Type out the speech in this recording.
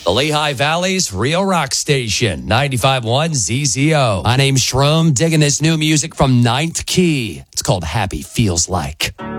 The Lehigh Valley's Real Rock Station, 95.1 ZZO. My name's Shroom, digging this new music from Ninth Key. It's called Happy Feels Like.